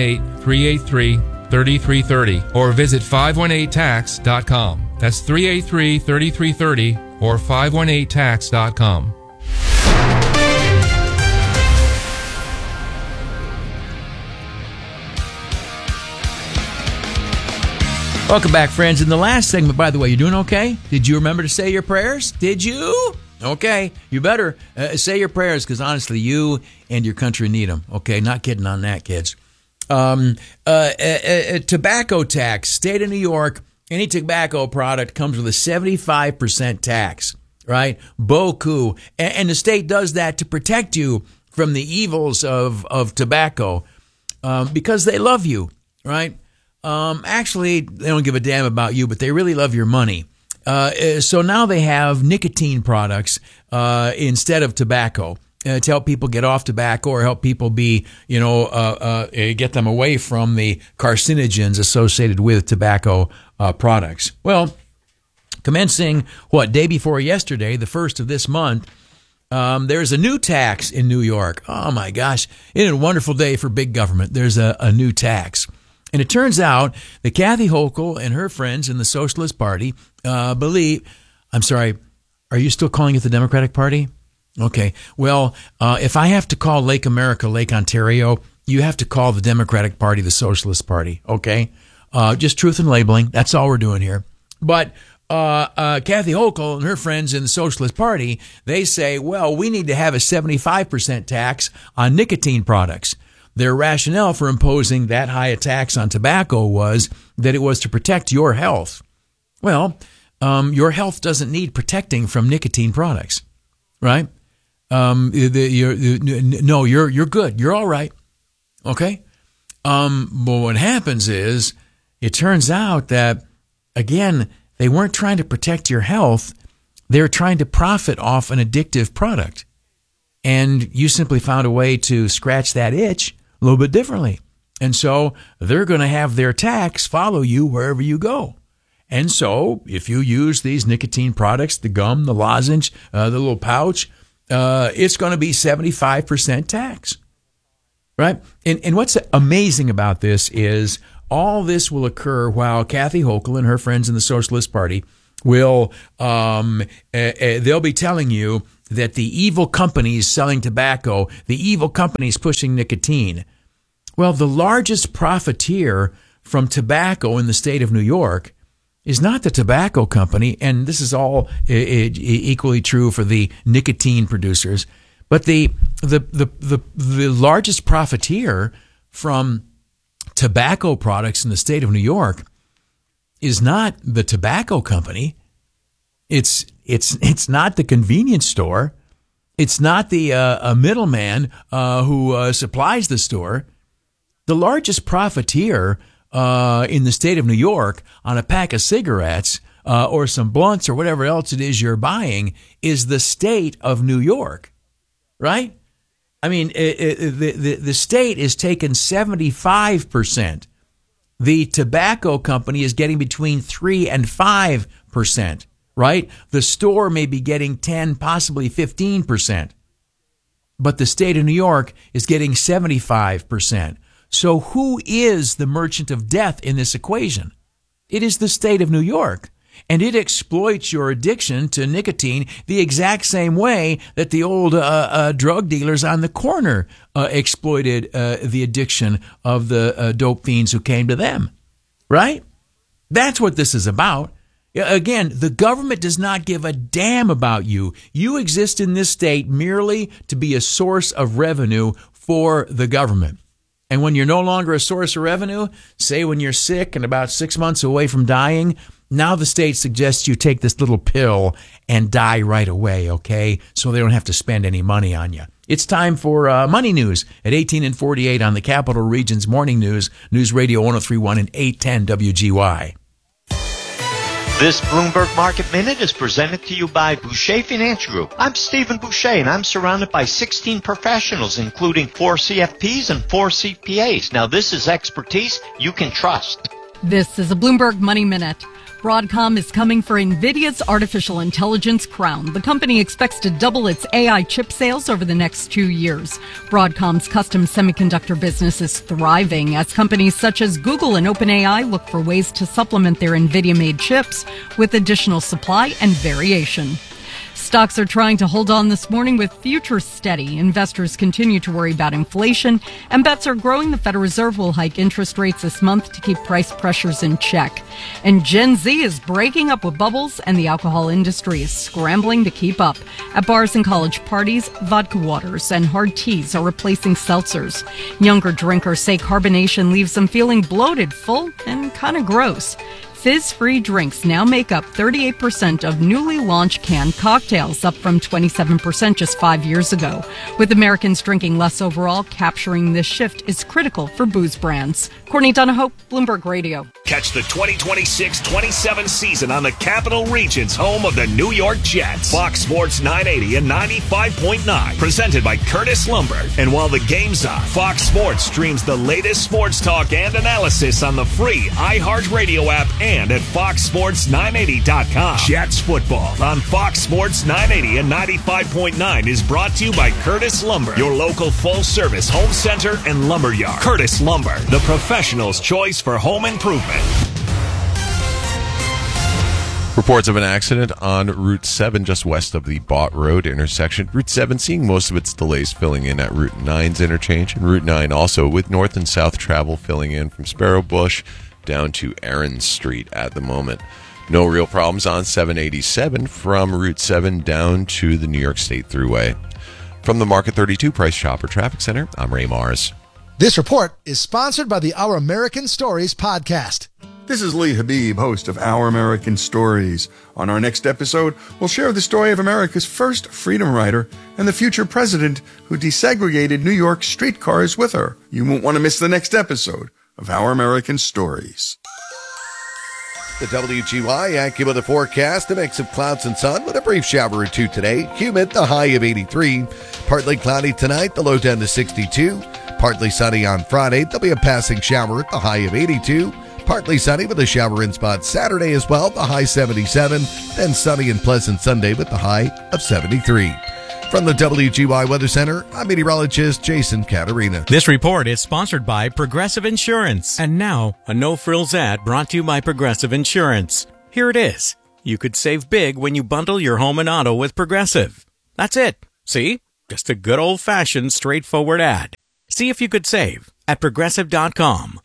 518-383-3330, or visit 518tax.com. That's 383-3330 or 518tax.com. Welcome back, friends. In the last segment, by the way, you doing okay? Did you remember to say your prayers? Did you? Okay. You better say your prayers because, honestly, you and your country need them. Okay? Not kidding on that, kids. Tobacco tax. State of New York, any tobacco product comes with a 75% tax, right? Beaucoup. And the state does that to protect you from the evils of tobacco because they love you, right? Actually, they don't give a damn about you, but they really love your money. So now they have nicotine products instead of tobacco to help people get off tobacco or help people get them away from the carcinogens associated with tobacco products. Well, commencing, day before yesterday, the 1st of this month, there's a new tax in New York. Oh, my gosh. It's a wonderful day for big government. There's a new tax. And it turns out that Kathy Hochul and her friends in the Socialist Party believe... I'm sorry, are you still calling it the Democratic Party? Okay. Well, if I have to call Lake America Lake Ontario, you have to call the Democratic Party the Socialist Party, okay? Just truth and labeling. That's all we're doing here. But Kathy Hochul and her friends in the Socialist Party, they say, well, we need to have a 75% tax on nicotine products. Their rationale for imposing that high a tax on tobacco was that it was to protect your health. Well, your health doesn't need protecting from nicotine products, right? No, you're good. You're all right. Okay? But what happens is it turns out that, again, they weren't trying to protect your health. They're trying to profit off an addictive product. And you simply found a way to scratch that itch a little bit differently. And so they're going to have their tax follow you wherever you go. And so if you use these nicotine products, the gum, the lozenge, the little pouch, it's going to be 75% tax, right? And what's amazing about this is all this will occur while Kathy Hochul and her friends in the Socialist Party will, they'll be telling you that the evil companies selling tobacco, the evil companies pushing nicotine. Well, the largest profiteer from tobacco in the state of New York is not the tobacco company, and this is all equally true for the nicotine producers, but the largest profiteer from tobacco products in the state of New York is not the tobacco company. It's not the convenience store. It's not the a middleman who supplies the store. The largest profiteer in the state of New York on a pack of cigarettes or some blunts or whatever else it is you're buying is the state of New York, right? I mean, the state is taking 75%. The tobacco company is getting between 3 and 5%, right? The store may be getting 10, possibly 15%. But the state of New York is getting 75%. So who is the merchant of death in this equation? It is the state of New York. And it exploits your addiction to nicotine the exact same way that the old drug dealers on the corner exploited the addiction of the dope fiends who came to them. Right? That's what this is about. Again, the government does not give a damn about you. You exist in this state merely to be a source of revenue for the government. And when you're no longer a source of revenue, say when you're sick and about 6 months away from dying, now the state suggests you take this little pill and die right away, okay? So they don't have to spend any money on you. It's time for Money News at 18 and 48 on the Capital Region's Morning News, News Radio 103.1 and 810 WGY. This Bloomberg Market Minute is presented to you by Boucher Financial Group. I'm Stephen Boucher, and I'm surrounded by 16 professionals, including 4 CFPs and 4 CPAs. Now, this is expertise you can trust. This is a Bloomberg Money Minute. Broadcom is coming for NVIDIA's artificial intelligence crown. The company expects to double its AI chip sales over the next 2 years. Broadcom's custom semiconductor business is thriving as companies such as Google and OpenAI look for ways to supplement their NVIDIA-made chips with additional supply and variation. Stocks are trying to hold on this morning with futures steady. Investors continue to worry about inflation, and bets are growing the Federal Reserve will hike interest rates this month to keep price pressures in check. And Gen Z is breaking up with bubbles, and the alcohol industry is scrambling to keep up. At bars and college parties, vodka waters and hard teas are replacing seltzers. Younger drinkers say carbonation leaves them feeling bloated, full, and kind of gross. Fizz-free drinks now make up 38% of newly launched canned cocktails, up from 27% just 5 years ago. With Americans drinking less overall, capturing this shift is critical for booze brands. Courtney Donahoe, Bloomberg Radio. Catch the 2026-27 season on the Capital Region's home of the New York Jets. Fox Sports 980 and 95.9, presented by Curtis Lumber. And while the game's on, Fox Sports streams the latest sports talk and analysis on the free iHeartRadio app and at foxsports980.com. Jets football on Fox Sports 980 and 95.9 is brought to you by Curtis Lumber, your local full-service home center and lumber yard. Curtis Lumber, the professional's choice for home improvement. Reports of an accident on Route 7 just west of the Bott Road intersection. Route 7 seeing most of its delays filling in at Route 9's interchange. And Route 9 also with north and south travel filling in from Sparrow Bush down to Aaron Street at the moment. No real problems on 787 from Route 7 down to the New York State Thruway. From the Market 32 Price Chopper Traffic Center, I'm Ray Mars. This report is sponsored by the Our American Stories podcast. This is Lee Habib, host of Our American Stories. On our next episode, we'll share the story of America's first freedom rider and the future president who desegregated New York streetcars with her. You won't want to miss the next episode of Our American Stories. The WGY AccuWeather forecast, a mix of clouds and sun with a brief shower or two today. Humid, the high of 83. Partly cloudy tonight, the low down to 62. Partly sunny on Friday. There'll be a passing shower at the high of 82. Partly sunny with a shower in spot Saturday as well, the high 77. Then sunny and pleasant Sunday with the high of 73. From the WGY Weather Center, I'm meteorologist Jason Caterina. This report is sponsored by Progressive Insurance. And now, a no-frills ad brought to you by Progressive Insurance. Here it is. You could save big when you bundle your home and auto with Progressive. That's it. See? Just a good old-fashioned, straightforward ad. See if you could save at Progressive.com.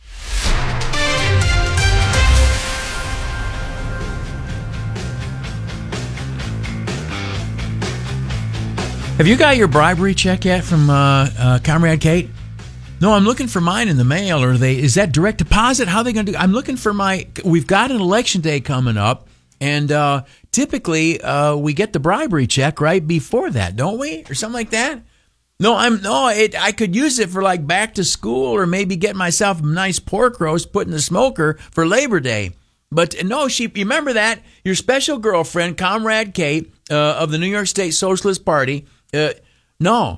Have you got your bribery check yet from Comrade Kate? No, I'm looking for mine in the mail. Is that direct deposit? How are they going to do? I'm looking for we've got an election day coming up, and typically we get the bribery check right before that, don't we? Or something like that? I could use it for like back to school, or maybe get myself a nice pork roast put in the smoker for Labor Day. But no, you remember that? Your special girlfriend, Comrade Kate, of the New York State Socialist Party. No.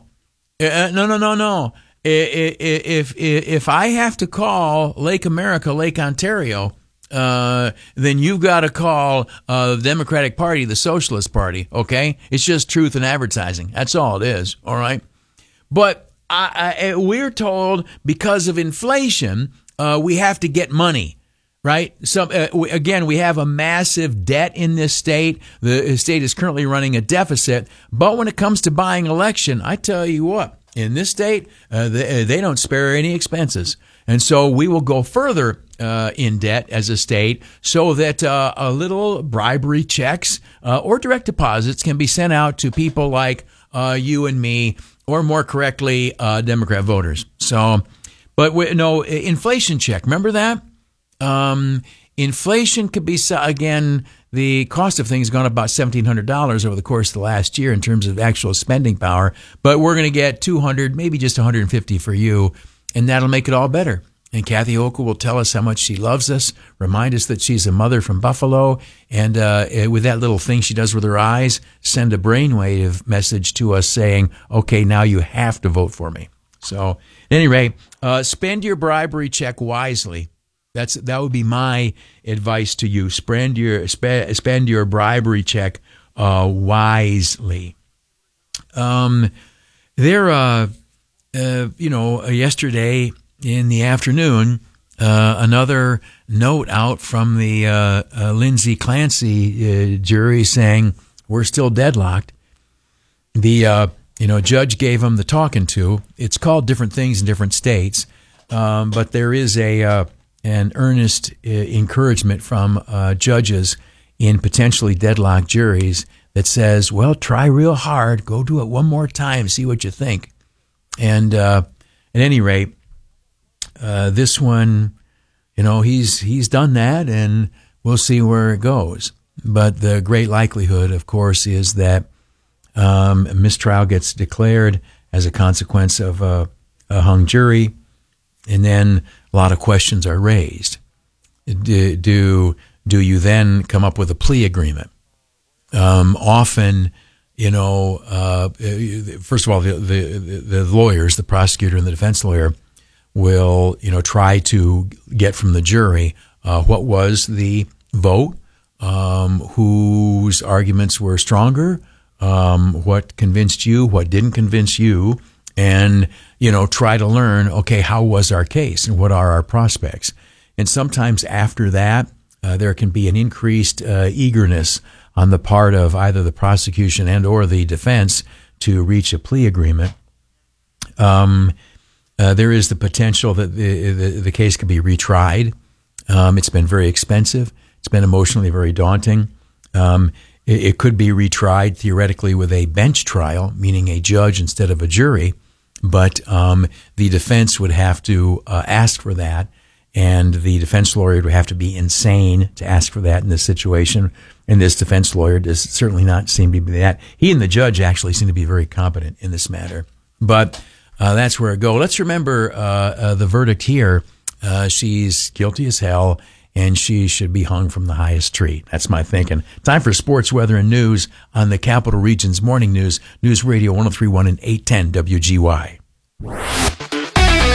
If I have to call Lake America, Lake Ontario, then you got to call the Democratic Party, the Socialist Party. Okay, it's just truth in advertising. That's all it is. All right, but we're told because of inflation, we have to get money. Right. So again, we have a massive debt in this state. The state is currently running a deficit. But when it comes to buying election, I tell you what, in this state, they don't spare any expenses. And so we will go further in debt as a state so that a little bribery checks or direct deposits can be sent out to people like you and me, or more correctly, Democrat voters. So, but inflation check. Remember that? Inflation could be, again, the cost of things has gone up about $1,700 over the course of the last year in terms of actual spending power, but we're going to get $200, maybe just $150 for you, and that'll make it all better. And Kathy Hochul will tell us how much she loves us, remind us that she's a mother from Buffalo, and with that little thing she does with her eyes, send a brainwave message to us saying, okay, now you have to vote for me. So, at any rate, spend your bribery check wisely. That would be my advice to you. Spend your bribery check wisely. Yesterday in the afternoon, another note out from the Lindsay Clancy jury saying we're still deadlocked. The judge gave them the talking to. It's called different things in different states, but there is an earnest encouragement from judges in potentially deadlocked juries that says, well, try real hard, go do it one more time, see what you think. And at any rate, this one, he's done that, and we'll see where it goes. But the great likelihood, of course, is that a mistrial gets declared as a consequence of a hung jury, and then a lot of questions are raised. Do you then come up with a plea agreement? Often, first of all, the lawyers, the prosecutor and the defense lawyer, will try to get from the jury what was the vote, whose arguments were stronger, what convinced you, what didn't convince you, and try to learn, okay, how was our case and what are our prospects? And sometimes after that, there can be an increased eagerness on the part of either the prosecution and or the defense to reach a plea agreement. There is the potential that the case could be retried. It's been very expensive. It's been emotionally very daunting. It could be retried theoretically with a bench trial, meaning a judge instead of a jury. But the defense would have to ask for that, and the defense lawyer would have to be insane to ask for that in this situation. And this defense lawyer does certainly not seem to be that. He and the judge actually seem to be very competent in this matter. But that's where it goes. Let's remember the verdict here. She's guilty as hell, and she should be hung from the highest tree. That's my thinking. Time for sports, weather, and news on the Capital Region's Morning News, News Radio 103.1 and 810 WGY.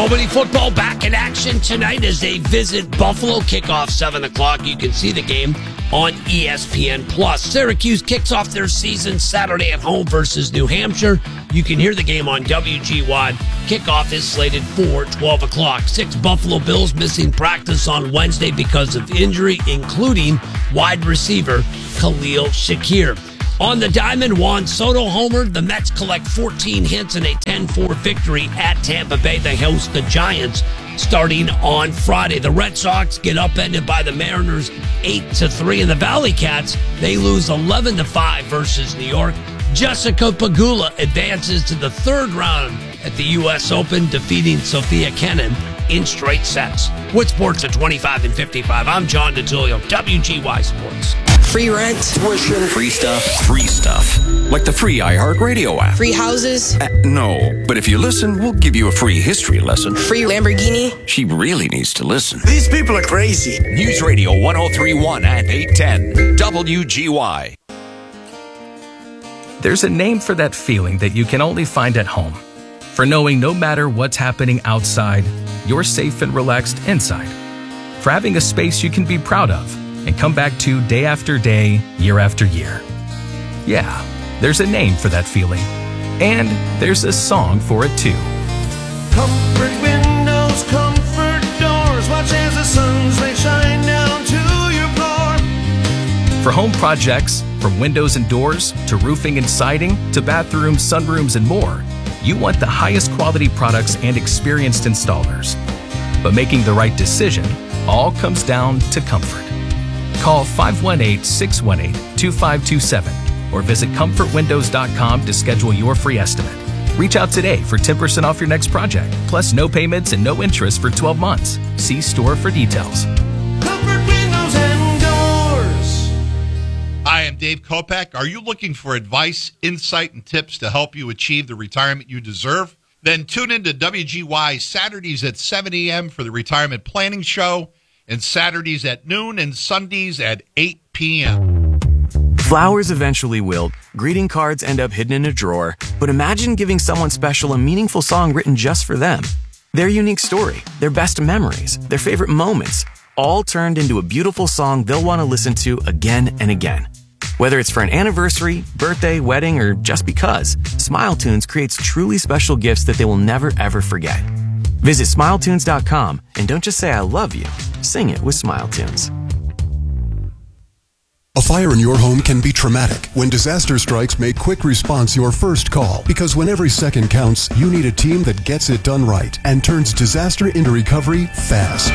Albany football back in action tonight as they visit Buffalo. Kickoff 7 o'clock. You can see the game on ESPN+. Syracuse kicks off their season Saturday at home versus New Hampshire. You can hear the game on WGY. Kickoff is slated for 12 o'clock. 6 Buffalo Bills missing practice on Wednesday because of injury, including wide receiver Khalil Shakir. On the diamond, Juan Soto homered. The Mets collect 14 hits in a 10-4 victory at Tampa Bay. They host the Giants starting on Friday. The Red Sox get upended by the Mariners 8-3. And the Valley Cats, they lose 11-5 versus New York. Jessica Pegula advances to the third round at the U.S. Open, defeating Sophia Kenin in straight sets. With sports at 25 and 55, I'm John DeTulio, WGY Sports. Free rent, tuition, Free stuff. Free stuff. Like the free iHeartRadio app. free houses, No, but if you listen, we'll give you a free history lesson. free Lamborghini. She really needs to listen. These people are crazy. News Radio 1031 and 810 WGY. There's a name for that feeling that you can only find at home. For knowing no matter what's happening outside, you're safe and relaxed inside. For having a space you can be proud of and come back to day after day, year after year. Yeah, there's a name for that feeling. And there's a song for it too. Comfort windows, comfort doors. Watch as the suns they shine down to your floor. For home projects, from windows and doors to roofing and siding to bathrooms, sunrooms, and more, you want the highest quality products and experienced installers. But making the right decision all comes down to comfort. Call 518-618-2527 or visit comfortwindows.com to schedule your free estimate. Reach out today for 10% off your next project, plus no payments and no interest for 12 months. See store for details. Comfort windows and doors. Hi, I'm Dave Kopak. Are you looking for advice, insight, and tips to help you achieve the retirement you deserve? Then tune in to WGY Saturdays at 7 a.m. for the Retirement Planning Show, and Saturdays at noon and Sundays at 8 p.m. Flowers eventually wilt, greeting cards end up hidden in a drawer, but imagine giving someone special a meaningful song written just for them. Their unique story, their best memories, their favorite moments, all turned into a beautiful song they'll want to listen to again and again. Whether it's for an anniversary, birthday, wedding, or just because, SmileTunes creates truly special gifts that they will never ever forget. Visit SmileTunes.com and don't just say I love you, sing it with SmileTunes. A fire in your home can be traumatic. When disaster strikes, make quick response your first call. Because when every second counts, you need a team that gets it done right and turns disaster into recovery fast.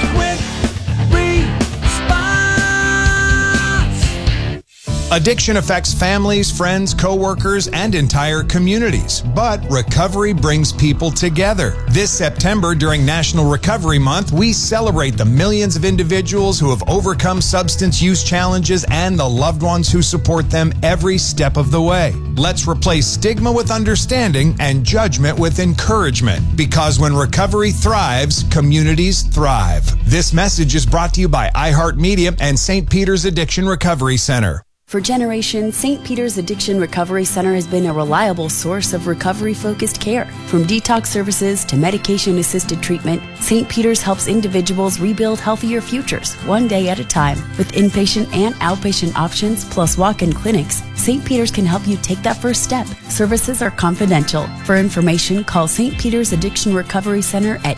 Addiction affects families, friends, co-workers, and entire communities. But recovery brings people together. This September, during National Recovery Month, we celebrate the millions of individuals who have overcome substance use challenges and the loved ones who support them every step of the way. Let's replace stigma with understanding and judgment with encouragement. Because when recovery thrives, communities thrive. This message is brought to you by iHeartMedia and St. Peter's Addiction Recovery Center. For generations, St. Peter's Addiction Recovery Center has been a reliable source of recovery-focused care. From detox services to medication-assisted treatment, St. Peter's helps individuals rebuild healthier futures, one day at a time. With inpatient and outpatient options, plus walk-in clinics, St. Peter's can help you take that first step. Services are confidential. For information, call St. Peter's Addiction Recovery Center at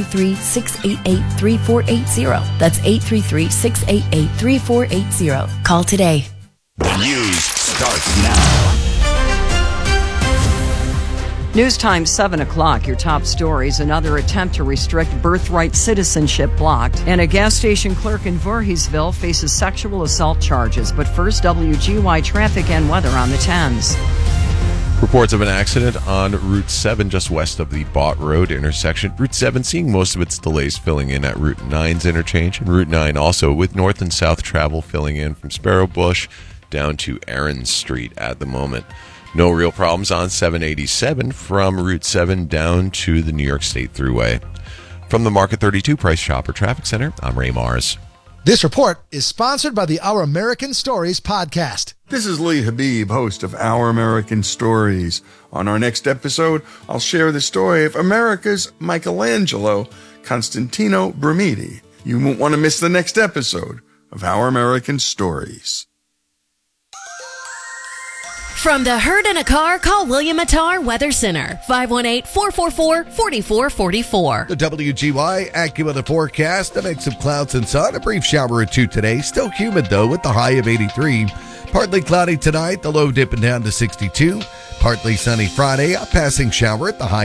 833-688-3480. That's 833-688-3480. Call today. The news starts now. News time, 7 o'clock. Your top stories. Another attempt to restrict birthright citizenship blocked. And a gas station clerk in Voorheesville faces sexual assault charges. But first, WGY traffic and weather on the 10s. Reports of an accident on Route 7 just west of the Bott Road intersection. Route 7 seeing most of its delays filling in at Route 9's interchange. And Route 9 also with north and south travel filling in from Sparrow Bush down to Aaron Street at the moment. No real problems on 787 from Route 7 down to the New York State Thruway. From the Market 32 Price Chopper Traffic Center, I'm Ray Mars. This report is sponsored by the Our American Stories podcast. This is Lee Habib, host of Our American Stories. On our next episode, I'll share the story of America's Michelangelo, Constantino Brumidi. You won't want to miss the next episode of Our American Stories. From the herd in a car, call William Attar Weather Center, 518-444-4444. The WGY AccuWeather forecast, a mix of clouds and sun, a brief shower or two today. Still humid, though, with the high of 83. Partly cloudy tonight, the low dipping down to 62. Partly sunny Friday, a passing shower at the high